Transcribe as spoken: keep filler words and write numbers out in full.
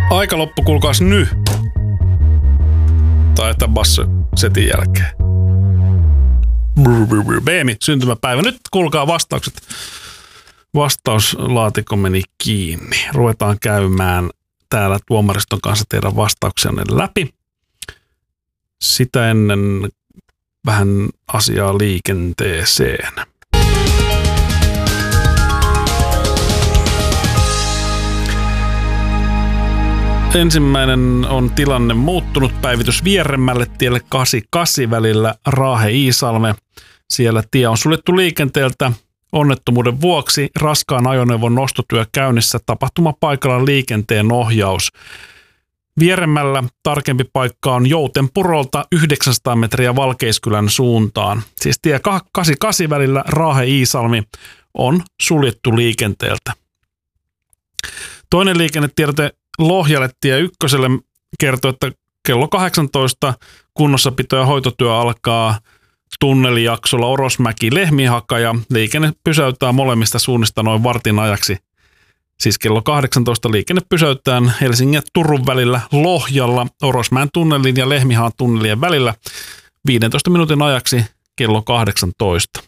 Aika loppu, kuulkaas nyt. Tai että basso setin jälkeen. Beemi, syntymäpäivä. Nyt kuulkaa vastaukset. Vastauslaatikko meni kiinni. Ruvetaan käymään täällä tuomariston kanssa teidän vastauksenne läpi. Sitä ennen vähän asiaa liikenteeseen. Ensimmäinen on tilanne muuttunut. Päivitys Vieremmälle tielle kahdeksankymmentäkahdeksan välillä Raahe-Iisalme. Siellä tie on suljettu liikenteeltä onnettomuuden vuoksi. Raskaan ajoneuvon nostotyö käynnissä. Tapahtumapaikalla liikenteen ohjaus. Vieremmällä tarkempi paikka on Joutenpurolta yhdeksänsataa metriä Valkeiskylän suuntaan. Siis tie kahdeksankymmentäkahdeksan välillä Raahe-Iisalmi on suljettu liikenteeltä. Toinen liikennetiedote Lohjalle tie ykköselle kertoo, että kello kahdeksantoista kunnossapito- ja hoitotyö alkaa tunnelijaksolla Orosmäki-Lehmihaka ja liikenne pysäyttää molemmista suunnista noin vartin ajaksi. Siis kello kahdeksantoista liikenne pysäytetään Helsingin ja Turun välillä Lohjalla Orosmäen tunnelin ja Lehmihaan tunnelien välillä viidentoista minuutin ajaksi kello kahdeksantoista.